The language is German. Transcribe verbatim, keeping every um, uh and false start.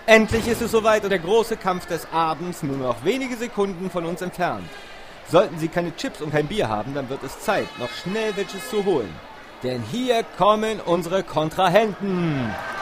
Endlich ist es soweit und der große Kampf des Abends nur noch wenige Sekunden von uns entfernt. Sollten Sie keine Chips und kein Bier haben, dann wird es Zeit, noch schnell welches zu holen. Denn hier kommen unsere Kontrahenten.